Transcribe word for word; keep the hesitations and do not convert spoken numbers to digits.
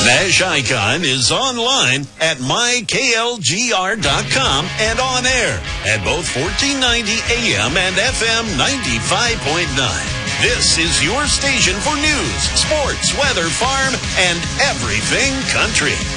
Nash Icon is online at my k l g r dot com and on air at both fourteen ninety A M and F M ninety-five point nine. This is your station for news, sports, weather, farm, and everything country.